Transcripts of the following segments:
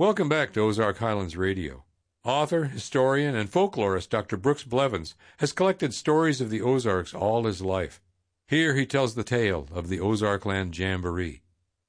Welcome back to Ozark Highlands Radio. Author, historian, and folklorist Dr. Brooks Blevins has collected stories of the Ozarks all his life. Here he tells the tale of the Ozarkland Jamboree.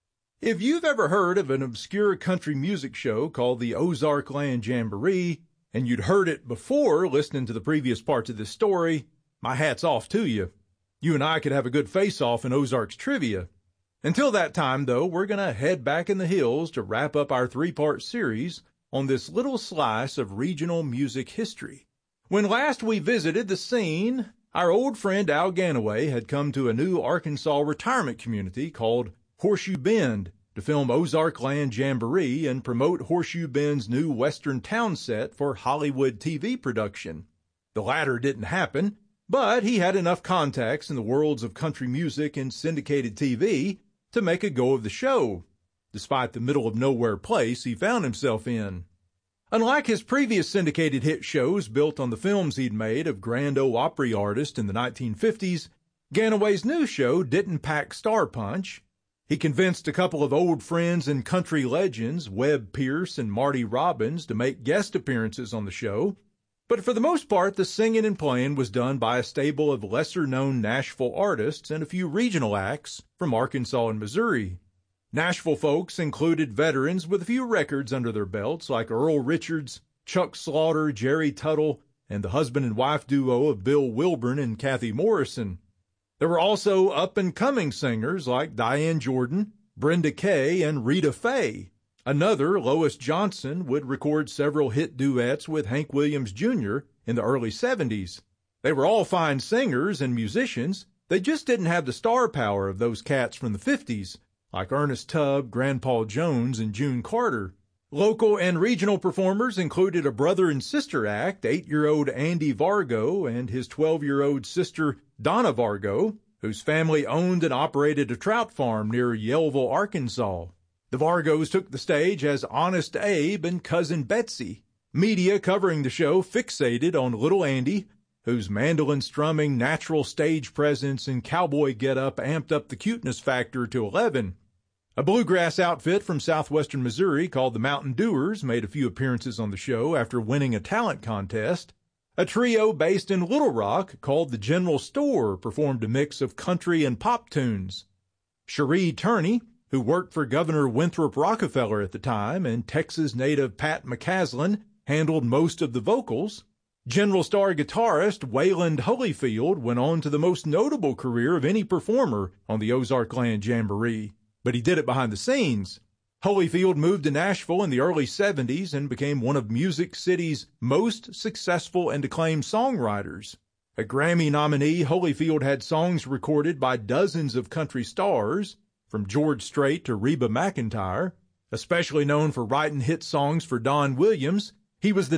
If you've ever heard of an obscure country music show called the Ozarkland Jamboree, and you'd heard it before listening to the previous parts of this story, my hat's off to you. You and I could have a good face-off in Ozarks trivia. Until that time, though, we're going to head back in the hills to wrap up our three-part series on this little slice of regional music history. When last we visited the scene, our old friend Al Ganaway had come to a new Arkansas retirement community called Horseshoe Bend to film Ozarkland Jamboree and promote Horseshoe Bend's new Western town set for Hollywood TV production. The latter didn't happen, but he had enough contacts in the worlds of country music and syndicated TV to make a go of the show, despite the middle-of-nowhere place he found himself in. Unlike his previous syndicated hit shows built on the films he'd made of Grand Ole Opry artists in the 1950s, Ganaway's new show didn't pack star punch. He convinced a couple of old friends and country legends, Webb Pierce and Marty Robbins, to make guest appearances on the show, but for the most part, the singing and playing was done by a stable of lesser-known Nashville artists and a few regional acts from Arkansas and Missouri. Nashville folks included veterans with a few records under their belts like Earl Richards, Chuck Slaughter, Jerry Tuttle, and the husband and wife duo of Bill Wilburn and Kathy Morrison. There were also up-and-coming singers like Diane Jordan, Brenda Kay, and Rita Fay. Another, Lois Johnson, would record several hit duets with Hank Williams Jr. in the early 70s. They were all fine singers and musicians. They just didn't have the star power of those cats from the 50s, like Ernest Tubb, Grandpa Jones, and June Carter. Local and regional performers included a brother and sister act, 8-year-old Andy Vargo and his 12-year-old sister Donna Vargo, whose family owned and operated a trout farm near Yellville, Arkansas. The Vargos took the stage as Honest Abe and Cousin Betsy. Media covering the show fixated on Little Andy, whose mandolin-strumming, natural stage presence, and cowboy get-up amped up the cuteness factor to 11. A bluegrass outfit from southwestern Missouri called the Mountain Dewars made a few appearances on the show after winning a talent contest. A trio based in Little Rock called the General Store performed a mix of country and pop tunes. Cherie Turney, who worked for Governor Winthrop Rockefeller at the time, and Texas native Pat McCaslin, handled most of the vocals. General Star guitarist Wayland Holyfield went on to the most notable career of any performer on the Ozarkland Jamboree, but he did it behind the scenes. Holyfield moved to Nashville in the early 70s and became one of Music City's most successful and acclaimed songwriters. A Grammy nominee, Holyfield had songs recorded by dozens of country stars, from George Strait to Reba McEntire. Especially known for writing hit songs for Don Williams, he was the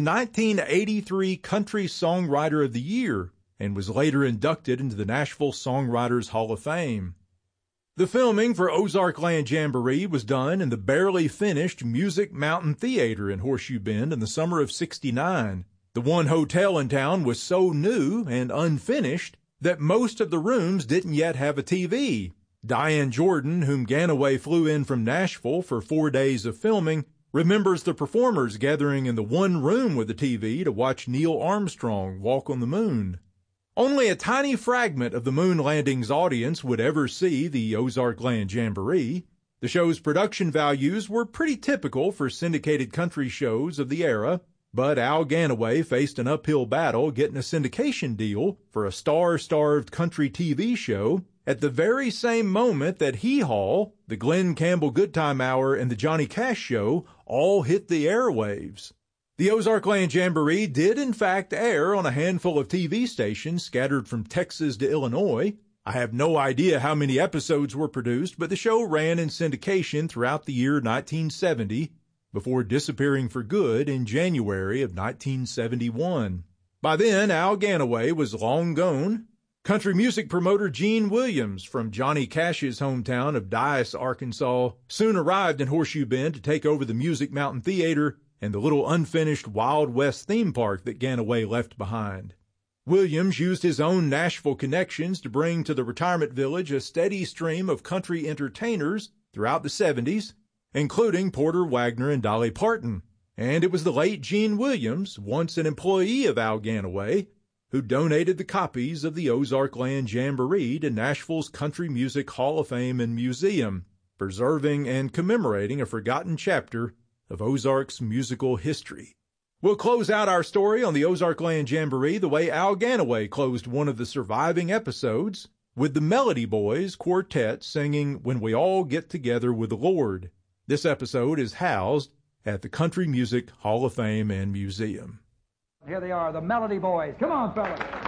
1983 Country Songwriter of the Year and was later inducted into the Nashville Songwriters Hall of Fame. The filming for Ozarkland Jamboree was done in the barely finished Music Mountain Theater in Horseshoe Bend in the summer of '69. The one hotel in town was so new and unfinished that most of the rooms didn't yet have a TV. Diane Jordan, whom Ganaway flew in from Nashville for 4 days of filming, remembers the performers gathering in the one room with the TV to watch Neil Armstrong walk on the moon. Only a tiny fragment of the moon landing's audience would ever see the Ozarkland Jamboree. The show's production values were pretty typical for syndicated country shows of the era, but Al Ganaway faced an uphill battle getting a syndication deal for a star-starved country TV show at the very same moment that Hee Haw, the Glenn Campbell Good Time Hour, and the Johnny Cash Show all hit the airwaves. The Ozarkland Jamboree did in fact air on a handful of TV stations scattered from Texas to Illinois. I have no idea how many episodes were produced, but the show ran in syndication throughout the year 1970 before disappearing for good in January of 1971. By then, Al Ganaway was long gone. Country music promoter Gene Williams from Johnny Cash's hometown of Dyess, Arkansas, soon arrived in Horseshoe Bend to take over the Music Mountain Theater and the little unfinished Wild West theme park that Ganaway left behind. Williams used his own Nashville connections to bring to the retirement village a steady stream of country entertainers throughout the 70s, including Porter Wagoner and Dolly Parton. And it was the late Gene Williams, once an employee of Al Ganaway, who donated the copies of the Ozark Land Jamboree to Nashville's Country Music Hall of Fame and Museum, preserving and commemorating a forgotten chapter of Ozark's musical history. We'll close out our story on the Ozark Land Jamboree the way Al Ganaway closed one of the surviving episodes, with the Melody Boys Quartet singing When We All Get Together with the Lord. This episode is housed at the Country Music Hall of Fame and Museum. Here they are, the Melody Boys. Come on, fellas.